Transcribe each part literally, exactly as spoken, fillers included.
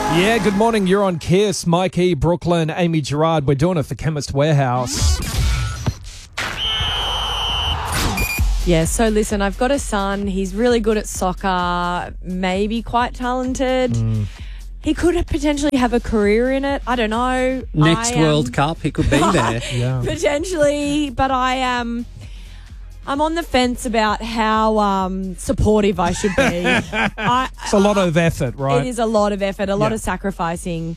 Yeah, good morning. You're on Kiss. Mikey, Brooklyn, Amy Gerard. We're doing it for Chemist Warehouse. Yeah, so listen, I've got a son. He's really good at soccer, maybe quite talented. Mm. He could potentially have a career in it. I don't know. Next I, World um, Cup, he could be there. Yeah. Potentially, but I am. Um, I'm on the fence about how um, supportive I should be. I, It's a lot of effort, right? It is a lot of effort, a lot Yeah. of sacrificing,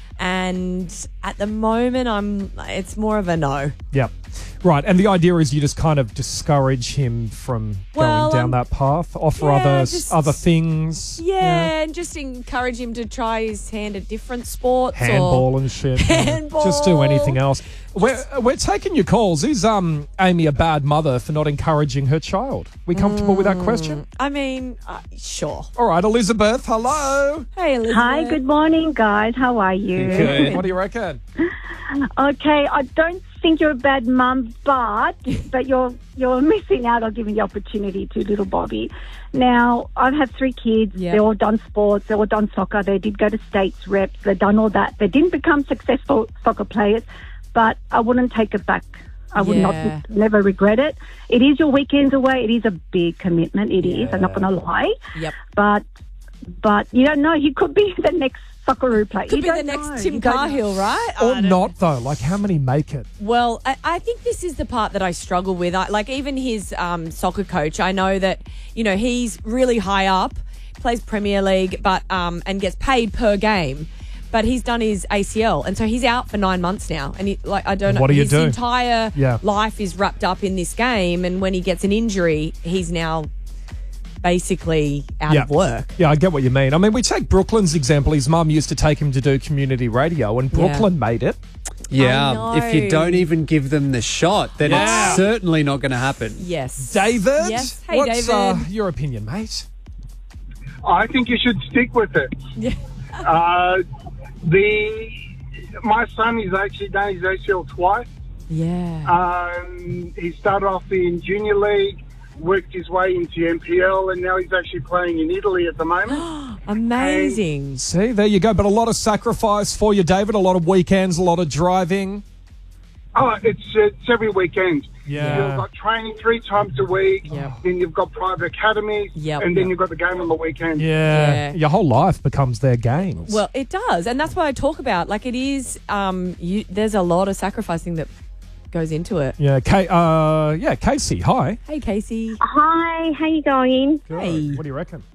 and at the moment, I'm. It's more of a no. Yep. Right, and the idea is you just kind of discourage him from Well, going down um, that path, offer yeah, other just- other things. Yeah, and just encourage him to try his hand at different sports. Handball or and shit. Handball. Just do anything else. We're, we're taking your calls. Is um Amy a bad mother for not encouraging her child? We comfortable with that question? I mean, uh, sure. All right, Elizabeth, hello. Hey, Elizabeth. Hi, good morning, guys. How are you? Good. What do you reckon? Okay, I don't think you're a bad mum, but but you're you're missing out on giving the opportunity to little Bobby. Now, I've had three kids. Yep. They're all done sports. They're all done soccer. They did go to states reps. They've done all that. They didn't become successful soccer players, but I wouldn't take it back. I would Yeah. not never regret it. It is your weekends away. It is a big commitment. It is. I'm not going to lie. Yep. But but you don't know. He could be the next Socceroo player. Could You be the don't next know. Tim You don't know. Cahill, right? I Or don't- not, though. Like, how many make it? Well, I, I think this is the part that I struggle with. I, like, even his um, soccer coach, I know that, you know, he's really high up, plays Premier League, but um, and gets paid per game. But he's done his A C L, and so he's out for nine months now. And he, like, I don't know, What do you his do? entire Yeah. life is wrapped up in this game. And when he gets an injury, he's now basically out Yeah. of work. Yeah, I get what you mean. I mean, we take Brooklyn's example. His mum used to take him to do community radio, and Yeah. Brooklyn made it. Yeah, if you know. don't even give them the shot, then Yeah. it's certainly not going to happen. Yes. David? Yes. Hey, what's David. Uh, your opinion, mate? I think you should stick with it. Yeah. Uh, the my son is actually done his A C L twice. Yeah. Um, he started off in junior league, worked his way into N P L, and now he's actually playing in Italy at the moment. Amazing. See, there you go. But a lot of sacrifice for you, David. A lot of weekends, a lot of driving. Oh, it's it's every weekend. Yeah. You've got training three times a week. Yep. Then you've got private academies. Yep. And then Yep. you've got the game on the weekend. Yeah. Yeah. Your whole life becomes their games. Well, it does, and that's what I talk about. Like, it is. Um, you, there's a lot of sacrificing that goes into it. yeah, Kay, uh, yeah, Casey, hi. Hey, Casey. Hi, how you going? Good. Hey. What do you reckon?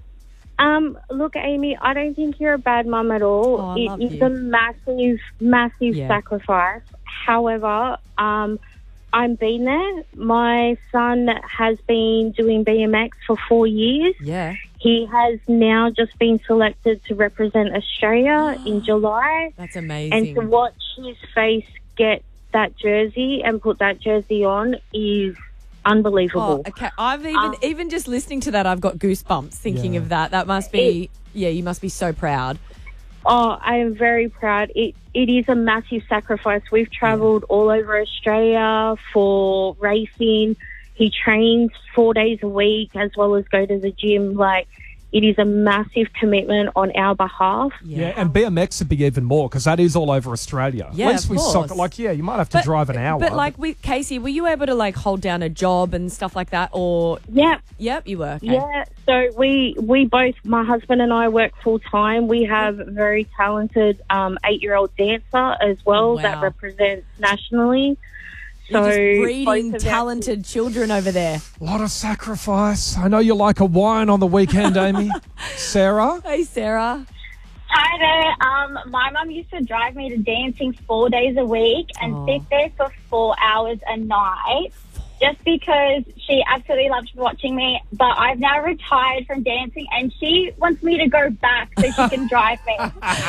Um, look, Amy, I don't think you're a bad mum at all. Oh, I It love is you. a massive, massive Yeah. sacrifice. However, um, I've been there. My son has been doing B M X for four years. Yeah. He has now just been selected to represent Australia in July. That's And amazing. to watch his face get that jersey and put that jersey on is unbelievable. Oh, okay. I've even Um, even just listening to that, I've got goosebumps thinking Yeah. of that. That must be. Yeah, you must be so proud. Oh, I am very proud. It it is a massive sacrifice. We've travelled all over Australia for racing. He trains four days a week as well as go to the gym. Like, it is a massive commitment on our behalf. Yeah, and B M X would be even more because that is all over Australia. Yeah, At least of with course. soccer, like, yeah, you might have to drive an hour. But like with Casey, were you able to like hold down a job and stuff like that? Or Yep. yep, you were. Okay. Yeah, so we we both, my husband and I, work full time. We have a very talented um, eight-year-old dancer as well Wow. that represents nationally. So You're just both breeding of our- talented children over there. a lot of sacrifice. I know you like a wine on the weekend, Amy. Sarah? Hey, Sarah. Hi there. Um, my mum used to drive me to dancing four days a week and Oh. sit there for four hours a night just because she absolutely loved watching me. But I've now retired from dancing and she wants me to go back so she can drive me.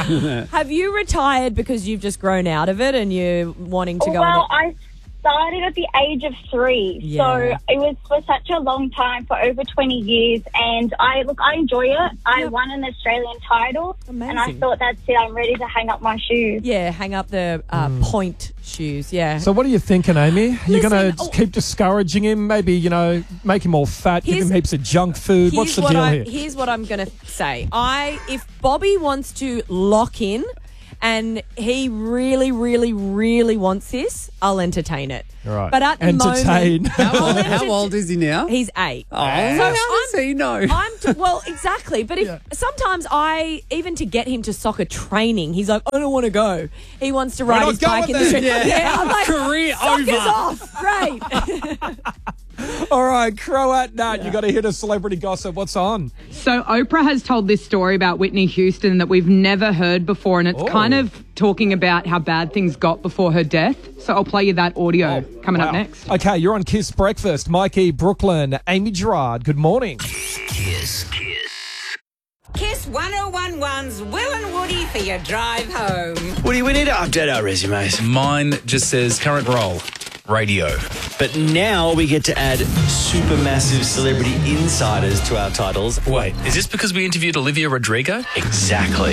Have you retired because you've just grown out of it and you're wanting to go Well, on it? I started at the age of three. Yeah. So it was for such a long time, for over twenty years. And I, look, I enjoy it. I Yep. won an Australian title. And I Amazing. thought, that's it. I'm ready to hang up my shoes. Yeah, hang up the uh, point shoes. Yeah. So what are you thinking, Amy? You're Listen, going to oh- keep discouraging him? Maybe, you know, make him all fat, give Here's- him heaps of junk food. What's Here's the what deal I, here? Here's what I'm going to say. I if Bobby wants to lock in and he really, really, really wants this, I'll entertain it. Right. But at the Entertain. moment, How I'll old, enter- how old is he now? He's eight. Oh, how does he know? I'm t- well, exactly. But if Yeah. sometimes I even to get him to soccer training, he's like, I don't want to go. He wants to ride not his bike going in the street. then. Yeah. I'm like, Career soccer's over. off. Great. All right, Croat Nat, you got to hit a celebrity gossip. What's on? So Oprah has told this story about Whitney Houston that we've never heard before, and it's Oh. kind of talking about how bad things got before her death. So I'll play you that audio coming up Wow. next. Okay, you're on Kiss Breakfast. Mikey, Brooklyn, Amy Gerard, good morning. Kiss. Kiss. Kiss one oh one one's Will and Woody for your drive home. Woody, we need to update our resumes. Mine just says current role, radio. But now we get to add supermassive celebrity insiders to our titles. Wait, is this because we interviewed Olivia Rodrigo? Exactly.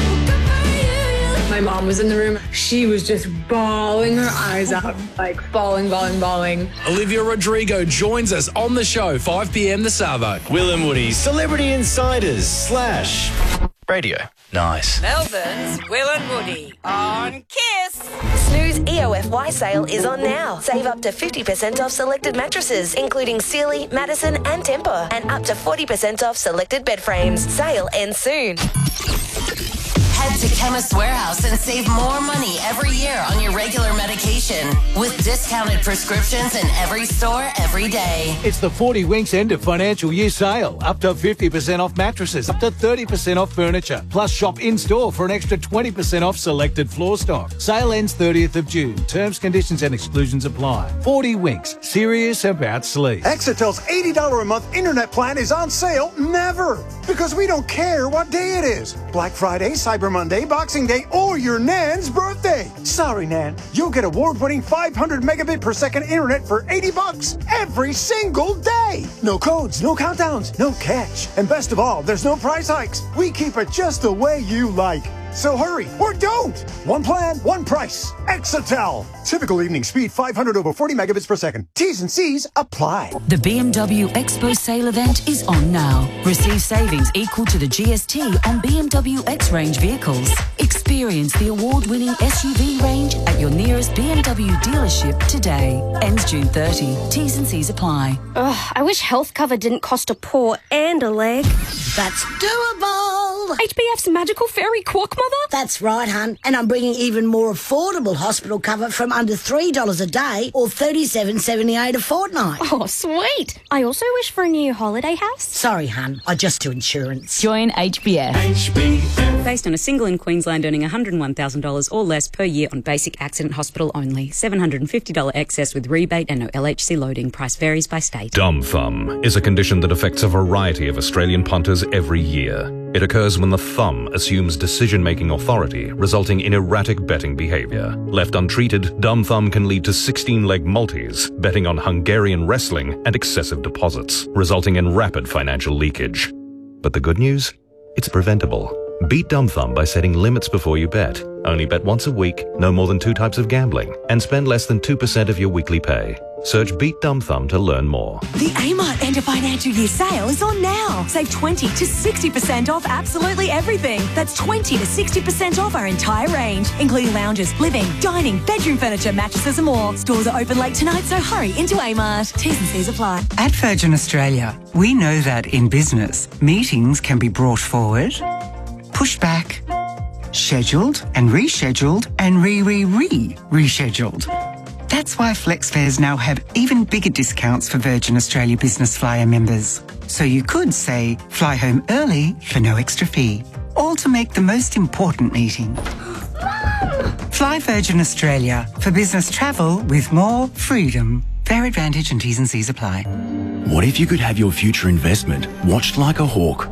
My mom was in the room. She was just bawling her eyes out, like bawling, bawling, bawling. Olivia Rodrigo joins us on the show, five p.m. the Savo. Will and Woody, celebrity insiders slash radio. Nice. Melbourne's Will and Woody on Kiss. Snooze E O F Y sale is on now. Save up to fifty percent off selected mattresses, including Sealy, Madison and Tempur, and up to forty percent off selected bed frames. Sale ends soon. Head to Chemist Warehouse and save more money every year on your regular medication with discounted prescriptions in every store every day. It's the forty Winks end of financial year sale. Up to fifty percent off mattresses, up to thirty percent off furniture. Plus shop in-store for an extra twenty percent off selected floor stock. Sale ends thirtieth of June. Terms, conditions and exclusions apply. forty Winks. Serious about sleep. Exitel's eighty dollars a month internet plan is on sale never. Because we don't care what day it is. Black Friday, Cyber Monday, Boxing Day, or your Nan's birthday. Sorry, Nan. You'll get award-winning five hundred megabit per second internet for eighty bucks every single day. No codes, no countdowns, no catch. And best of all, there's no price hikes. We keep it just the way you like. So hurry, or don't. One plan, one price. Exitel. Typical evening speed five hundred over forty megabits per second. T's and C's apply. The B M W Expo sale event is on now. Receive savings equal to the G S T on B M W X-Range vehicles. Experience the award-winning S U V range at your nearest B M W dealership today. Ends June thirtieth. T's and C's apply. Ugh, I wish health cover didn't cost a paw and a leg. That's doable. H B F's magical fairy quack mother? That's right, hun. And I'm bringing even more affordable hospital cover from under three dollars a day or thirty-seven seventy-eight a fortnight. Oh, sweet. I also wish for a new holiday house. Sorry, hun. I just do insurance. Join H B F. H B F. Based on a single in Queensland earning one hundred one thousand dollars or less per year on basic accident hospital only. seven hundred fifty dollars excess with rebate and no L H C loading. Price varies by state. Dumb thumb is a condition that affects a variety of Australian punters every year. It occurs when the thumb assumes decision-making authority, resulting in erratic betting behaviour. Left untreated, dumb thumb can lead to sixteen-leg multis, betting on Hungarian wrestling and excessive deposits, resulting in rapid financial leakage. But the good news? It's preventable. Beat dumb thumb by setting limits before you bet. Only bet once a week, no more than two types of gambling, and spend less than two percent of your weekly pay. Search Beat Dumb Thumb to learn more. The Amart end of financial year sale is on now. Save twenty to sixty percent off absolutely everything. That's twenty to sixty percent off our entire range, including lounges, living, dining, bedroom furniture, mattresses and more. Stores are open late tonight, so hurry into Amart. T's and C's apply. At Virgin Australia, we know that in business, meetings can be brought forward, pushed back, scheduled and rescheduled and re-re-re-rescheduled. That's why FlexFares now have even bigger discounts for Virgin Australia Business Flyer members. So you could, say, fly home early for no extra fee, all to make the most important meeting. Fly Virgin Australia for business travel with more freedom. Fair advantage and T's and C's apply. What if you could have your future investment watched like a hawk?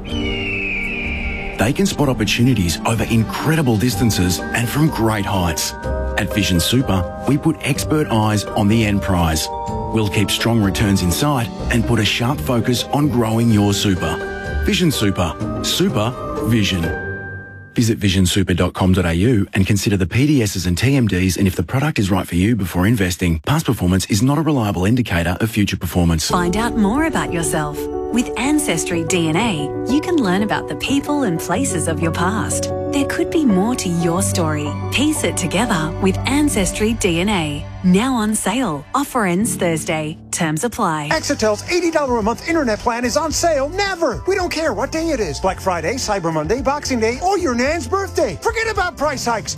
They can spot opportunities over incredible distances and from great heights. At Vision Super, we put expert eyes on the end prize. We'll keep strong returns in sight and put a sharp focus on growing your super. Vision Super. Super Vision. Visit vision super dot com dot a u and consider the P D Ss and T M Ds and if the product is right for you before investing. Past performance is not a reliable indicator of future performance. Find out more about yourself. With Ancestry D N A, you can learn about the people and places of your past. There could be more to your story. Piece it together with Ancestry D N A. Now on sale. Offer ends Thursday. Terms apply. Exitel's eighty dollars a month internet plan is on sale never. We don't care what day it is. Black Friday, Cyber Monday, Boxing Day, or your nan's birthday. Forget about price hikes.